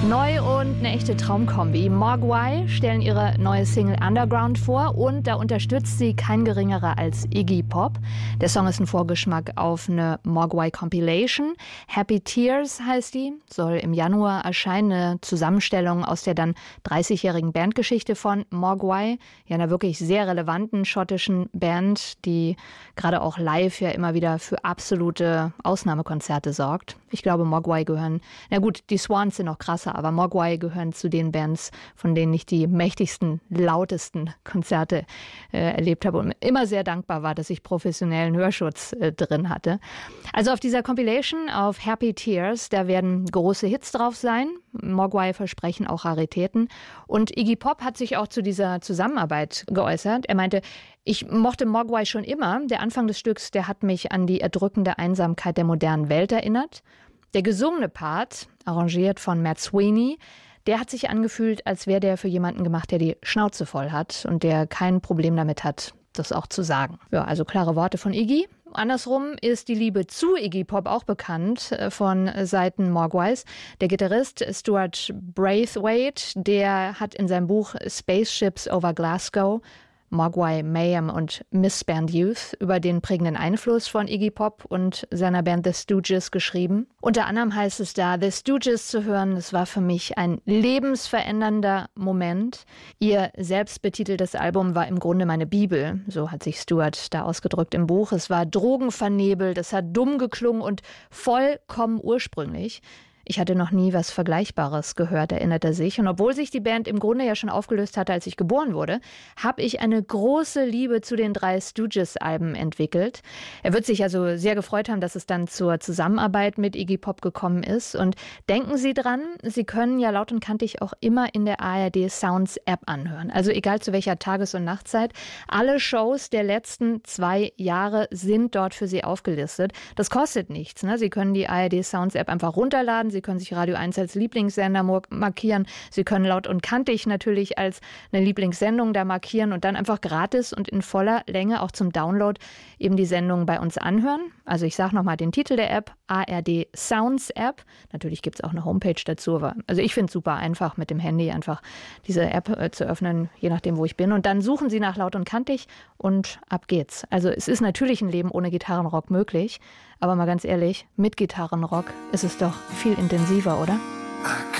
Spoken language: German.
Neu und eine echte Traumkombi. Mogwai stellen ihre neue Single Underground vor und da unterstützt sie kein geringerer als Iggy Pop. Der Song ist ein Vorgeschmack auf eine Mogwai Compilation. Happy Tears heißt die, soll im Januar erscheinen. Eine Zusammenstellung aus der dann 30-jährigen Bandgeschichte von Mogwai, ja einer wirklich sehr relevanten schottischen Band, die gerade auch live ja immer wieder für absolute Ausnahmekonzerte sorgt. Ich glaube, Mogwai gehören, na gut, die Swans sind noch krasser, aber Mogwai gehören zu den Bands, von denen ich die mächtigsten, lautesten Konzerte erlebt habe und immer sehr dankbar war, dass ich professionellen Hörschutz drin hatte. Also auf dieser Compilation, auf Happy Tears, da werden große Hits drauf sein. Mogwai versprechen auch Raritäten. Und Iggy Pop hat sich auch zu dieser Zusammenarbeit geäußert. Er meinte, ich mochte Mogwai schon immer. Der Anfang des Stücks, der hat mich an die erdrückende Einsamkeit der modernen Welt erinnert. Der gesungene Part, arrangiert von Matt Sweeney, der hat sich angefühlt, als wäre der für jemanden gemacht, der die Schnauze voll hat und der kein Problem damit hat, das auch zu sagen. Ja, also klare Worte von Iggy. Andersrum ist die Liebe zu Iggy Pop auch bekannt von Seiten Mogwais. Der Gitarrist Stuart Braithwaite, der hat in seinem Buch Spaceships over Glasgow, Mogwai, Mayhem und Misband Youth über den prägenden Einfluss von Iggy Pop und seiner Band The Stooges geschrieben. Unter anderem heißt es da, The Stooges zu hören, das war für mich ein lebensverändernder Moment. Ihr selbstbetiteltes Album war im Grunde meine Bibel, so hat sich Stuart da ausgedrückt im Buch. Es war drogenvernebelt, es hat dumm geklungen und vollkommen ursprünglich. Ich hatte noch nie was Vergleichbares gehört, erinnert er sich. Und obwohl sich die Band im Grunde ja schon aufgelöst hatte, als ich geboren wurde, habe ich eine große Liebe zu den 3 Stooges-Alben entwickelt. Er wird sich also sehr gefreut haben, dass es dann zur Zusammenarbeit mit Iggy Pop gekommen ist. Und denken Sie dran, Sie können ja laut und kantig auch immer in der ARD Sounds App anhören. Also egal zu welcher Tages- und Nachtzeit. Alle Shows der letzten 2 Jahre sind dort für Sie aufgelistet. Das kostet nichts, ne? Sie können die ARD Sounds App einfach runterladen. Sie können sich Radio 1 als Lieblingssender markieren. Sie können laut und kantig natürlich als eine Lieblingssendung da markieren und dann einfach gratis und in voller Länge auch zum Download eben die Sendung bei uns anhören. Also ich sage nochmal den Titel der App, ARD Sounds App. Natürlich gibt es auch eine Homepage dazu. Aber also ich finde es super einfach mit dem Handy einfach diese App zu öffnen, je nachdem, wo ich bin. Und dann suchen Sie nach laut und kantig und ab geht's. Also es ist natürlich ein Leben ohne Gitarrenrock möglich. Aber mal ganz ehrlich, mit Gitarrenrock ist es doch viel intensiver, oder?